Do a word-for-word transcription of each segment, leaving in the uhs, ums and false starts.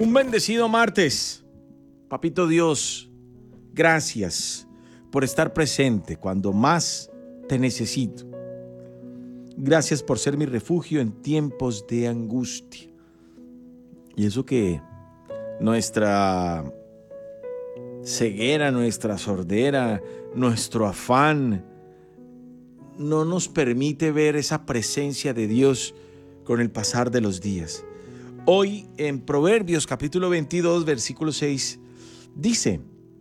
Un bendecido martes. Papito Dios, gracias por estar presente cuando más te necesito. Gracias por ser mi refugio en tiempos de angustia. Y eso que nuestra ceguera, nuestra sordera, nuestro afán no nos permite ver esa presencia de Dios con el pasar de los días. Hoy en Proverbios capítulo veintidós, versículo seis, dice: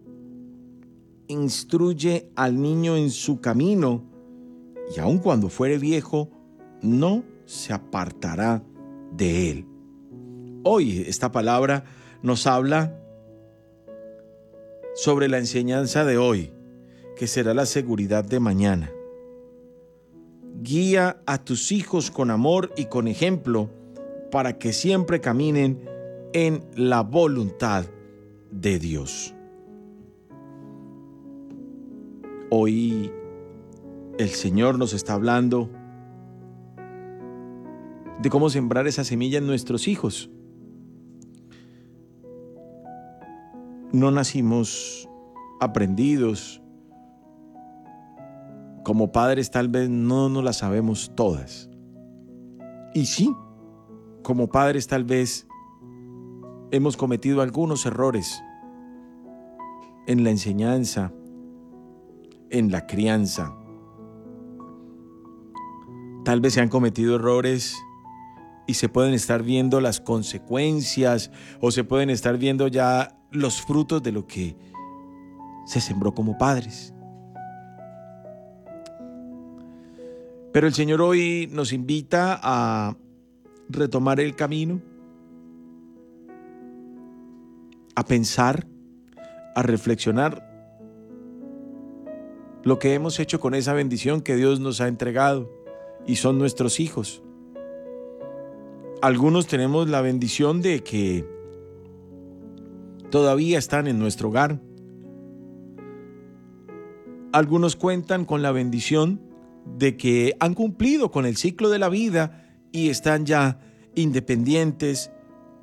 instruye al niño en su camino, y aun cuando fuere viejo, no se apartará de él. Hoy esta palabra nos habla sobre la enseñanza de hoy, que será la seguridad de mañana. Guía a tus hijos con amor y con ejemplo, para que siempre caminen en la voluntad de Dios. Hoy el Señor nos está hablando de cómo sembrar esa semilla en nuestros hijos. No nacimos aprendidos. Como padres tal vez no nos las sabemos todas. Y sí, como padres tal vez hemos cometido algunos errores en la enseñanza, en la crianza. Tal vez se han cometido errores y se pueden estar viendo las consecuencias o se pueden estar viendo ya los frutos de lo que se sembró como padres. Pero el Señor hoy nos invita a retomar el camino, a pensar, a reflexionar lo que hemos hecho con esa bendición que Dios nos ha entregado y son nuestros hijos. Algunos tenemos la bendición de que todavía están en nuestro hogar. Algunos cuentan con la bendición de que han cumplido con el ciclo de la vida y están ya independientes,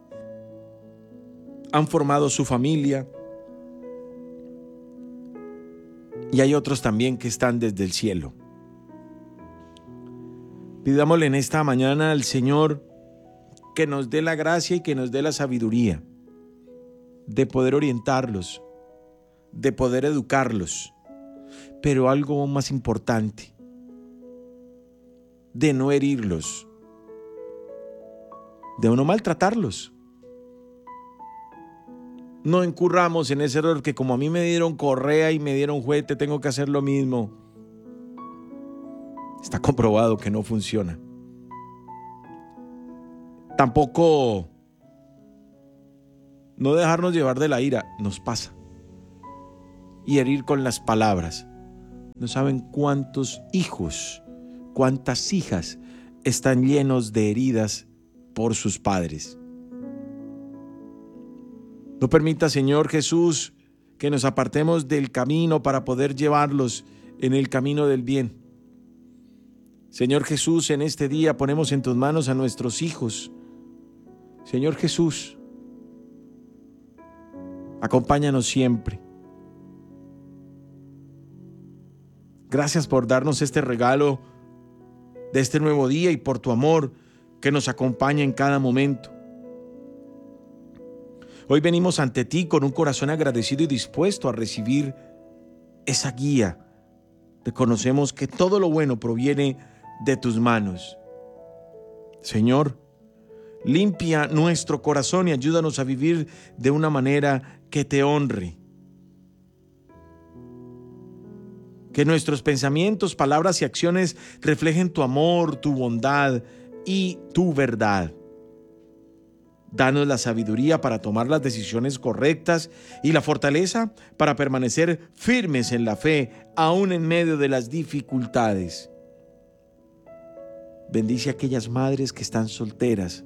han formado su familia. Y hay otros también que están desde el cielo. Pidámosle en esta mañana al Señor que nos dé la gracia y que nos dé la sabiduría de poder orientarlos, de poder educarlos, pero algo más importante, de no herirlos, de no maltratarlos. No incurramos en ese error que como a mí me dieron correa y me dieron juguete, tengo que hacer lo mismo. Está comprobado que no funciona. Tampoco no dejarnos llevar de la ira, nos pasa. Y herir con las palabras. No saben cuántos hijos, cuántas hijas están llenos de heridas por sus padres. No permita, Señor Jesús, que nos apartemos del camino para poder llevarlos en el camino del bien. Señor Jesús, en este día ponemos en tus manos a nuestros hijos. Señor Jesús, acompáñanos siempre. Gracias por darnos este regalo de este nuevo día y por tu amor que nos acompaña en cada momento. Hoy venimos ante ti con un corazón agradecido y dispuesto a recibir esa guía. Reconocemos que todo lo bueno proviene de tus manos. Señor, limpia nuestro corazón y ayúdanos a vivir de una manera que te honre. Que nuestros pensamientos, palabras y acciones reflejen tu amor, tu bondad y tu verdad. Danos la sabiduría para tomar las decisiones correctas y la fortaleza para permanecer firmes en la fe, aún en medio de las dificultades. Bendice a aquellas madres que están solteras,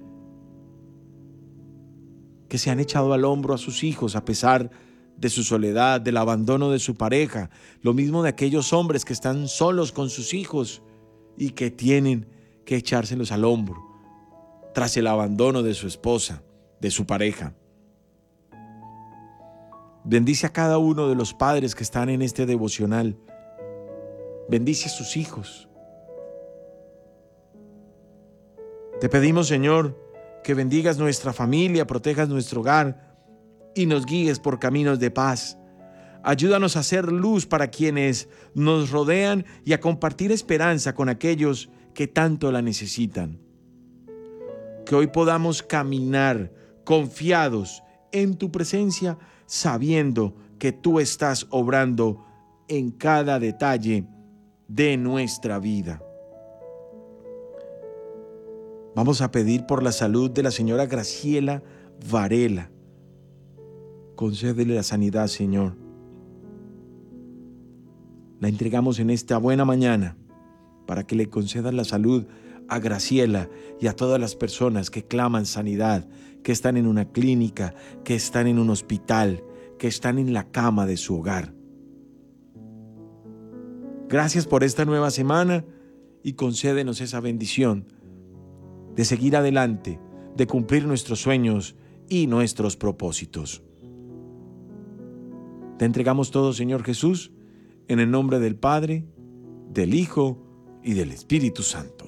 que se han echado al hombro a sus hijos a pesar de su soledad, del abandono de su pareja. Lo mismo de aquellos hombres que están solos con sus hijos y que tienen que echárselos al hombro tras el abandono de su esposa. de su pareja. Bendice a cada uno de los padres que están en este devocional. Bendice a sus hijos. Te pedimos, Señor, que bendigas nuestra familia, protejas nuestro hogar y nos guíes por caminos de paz. Ayúdanos a ser luz para quienes nos rodean y a compartir esperanza con aquellos que tanto la necesitan. Que hoy podamos caminar confiados en tu presencia, sabiendo que tú estás obrando en cada detalle de nuestra vida. Vamos a pedir por la salud de la señora Graciela Varela. Concédele la sanidad, Señor. La entregamos en esta buena mañana para que le concedas la salud a Graciela y a todas las personas que claman sanidad, que están en una clínica, que están en un hospital, que están en la cama de su hogar. Gracias por esta nueva semana y concédenos esa bendición de seguir adelante, de cumplir nuestros sueños y nuestros propósitos. Te entregamos todo, Señor Jesús, en el nombre del Padre, del Hijo y del Espíritu Santo.